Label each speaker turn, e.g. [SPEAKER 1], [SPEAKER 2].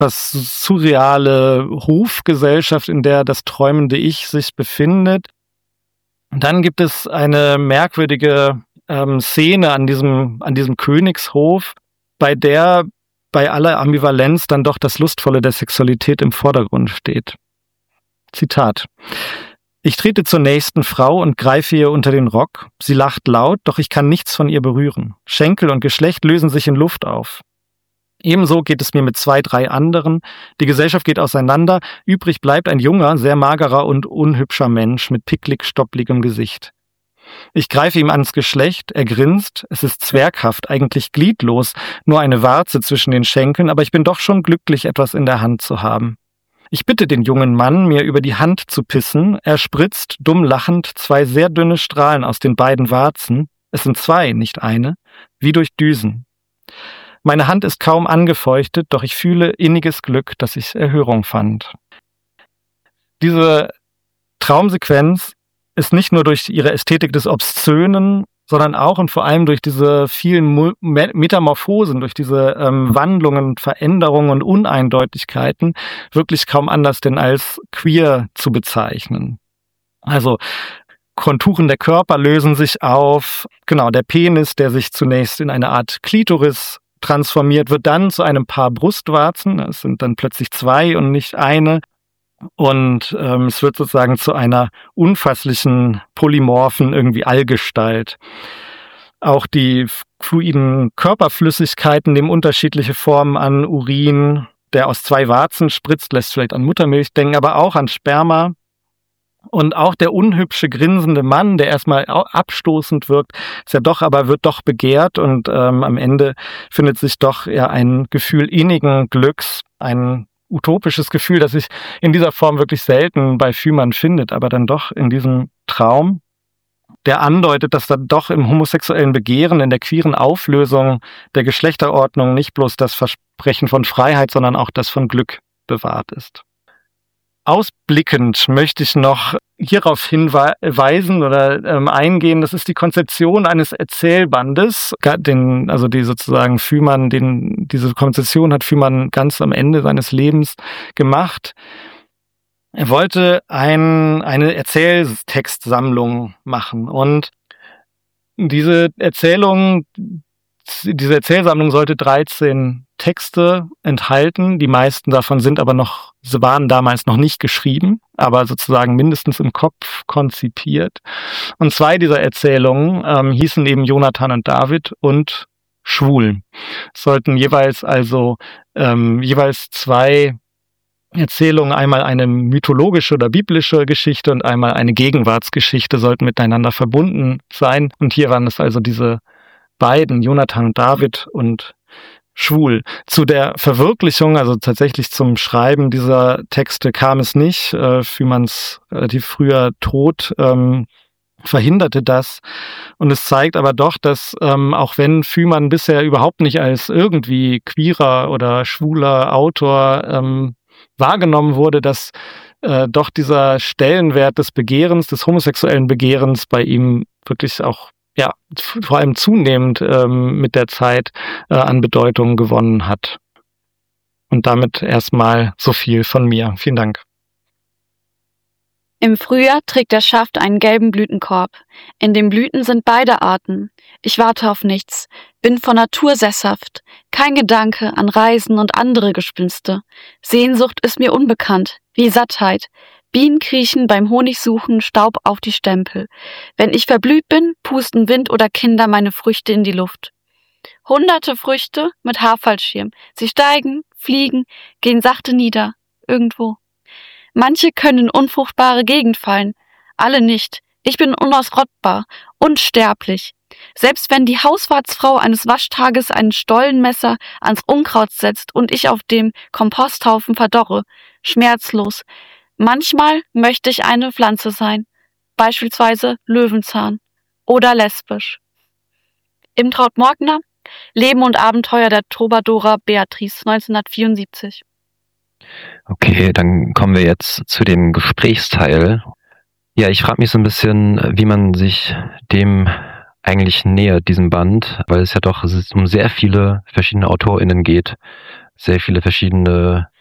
[SPEAKER 1] etwas surreale Hofgesellschaft, in der das träumende Ich sich befindet. Und dann gibt es eine merkwürdige Szene an diesem Königshof, bei der bei aller Ambivalenz dann doch das Lustvolle der Sexualität im Vordergrund steht. Zitat: Ich trete zur nächsten Frau und greife ihr unter den Rock. Sie lacht laut, doch ich kann nichts von ihr berühren. Schenkel und Geschlecht lösen sich in Luft auf. Ebenso geht es mir mit 2, 3 anderen. Die Gesellschaft geht auseinander. Übrig bleibt ein junger, sehr magerer und unhübscher Mensch mit picklig-stoppligem Gesicht. Ich greife ihm ans Geschlecht, er grinst, es ist zwerghaft, eigentlich gliedlos, nur eine Warze zwischen den Schenkeln, aber ich bin doch schon glücklich, etwas in der Hand zu haben. Ich bitte den jungen Mann, mir über die Hand zu pissen, er spritzt, dumm lachend, 2 sehr dünne Strahlen aus den beiden Warzen, es sind 2, nicht eine, wie durch Düsen. Meine Hand ist kaum angefeuchtet, doch ich fühle inniges Glück, dass ich Erhörung fand. Diese Traumsequenz ist nicht nur durch ihre Ästhetik des Obszönen, sondern auch und vor allem durch diese vielen Metamorphosen, durch diese Wandlungen, Veränderungen und Uneindeutigkeiten wirklich kaum anders denn als queer zu bezeichnen. Also Konturen der Körper lösen sich auf, genau, der Penis, der sich zunächst in eine Art Klitoris transformiert, wird dann zu einem Paar Brustwarzen, es sind dann plötzlich 2 und nicht eine. Und es wird sozusagen zu einer unfasslichen, polymorphen irgendwie Allgestalt. Auch die fluiden Körperflüssigkeiten nehmen unterschiedliche Formen an. Urin, der aus 2 Warzen spritzt, lässt vielleicht an Muttermilch denken, aber auch an Sperma. Und auch der unhübsche, grinsende Mann, der erstmal abstoßend wirkt, wird doch begehrt und am Ende findet sich doch ja ein Gefühl innigen Glücks, ein utopisches Gefühl, das sich in dieser Form wirklich selten bei Fühmann findet, aber dann doch in diesem Traum, der andeutet, dass dann doch im homosexuellen Begehren, in der queeren Auflösung der Geschlechterordnung nicht bloß das Versprechen von Freiheit, sondern auch das von Glück bewahrt ist. Ausblickend möchte ich noch hierauf hinweisen oder eingehen, das ist die Konzeption eines Erzählbandes, diese Konzeption hat Fühmann ganz am Ende seines Lebens gemacht. Er wollte eine Erzähltextsammlung machen und diese Erzählsammlung sollte 13 Texte enthalten. Die meisten davon waren damals noch nicht geschrieben, aber sozusagen mindestens im Kopf konzipiert. Und 2 dieser Erzählungen hießen eben Jonathan und David und Schwul. Es sollten jeweils 2 Erzählungen, einmal eine mythologische oder biblische Geschichte und einmal eine Gegenwartsgeschichte, sollten miteinander verbunden sein. Und hier waren es also diese beiden, Jonathan und David und Schwul. Zu der Verwirklichung, also tatsächlich zum Schreiben dieser Texte kam es nicht. Fühmanns relativ früher Tod verhinderte das. Und es zeigt aber doch, dass auch wenn Fühmann bisher überhaupt nicht als irgendwie queerer oder schwuler Autor wahrgenommen wurde, dass doch dieser Stellenwert des Begehrens, des homosexuellen Begehrens bei ihm wirklich auch vor allem zunehmend mit der Zeit an Bedeutung gewonnen hat. Und damit erstmal so viel von mir. Vielen Dank.
[SPEAKER 2] Im Frühjahr trägt der Schaft einen gelben Blütenkorb. In den Blüten sind beide Arten. Ich warte auf nichts, bin von Natur sesshaft. Kein Gedanke an Reisen und andere Gespinste. Sehnsucht ist mir unbekannt, wie Sattheit. Bienen kriechen beim Honigsuchen Staub auf die Stempel. Wenn ich verblüht bin, pusten Wind oder Kinder meine Früchte in die Luft. Hunderte Früchte mit Haarfallschirm. Sie steigen, fliegen, gehen sachte nieder, irgendwo. Manche können in unfruchtbare Gegend fallen, alle nicht. Ich bin unausrottbar, unsterblich. Selbst wenn die Hauswartsfrau eines Waschtages ein Stollenmesser ans Unkraut setzt und ich auf dem Komposthaufen verdorre, schmerzlos. Manchmal möchte ich eine Pflanze sein, beispielsweise Löwenzahn oder lesbisch. Im Traut-Morgner, Leben und Abenteuer der Troubadoura Beatrice, 1974.
[SPEAKER 3] Okay, dann kommen wir jetzt zu dem Gesprächsteil. Ja, ich frage mich so ein bisschen, wie man sich dem eigentlich nähert, diesem Band, weil es ja doch um sehr viele verschiedene AutorInnen geht. sehr viele verschiedene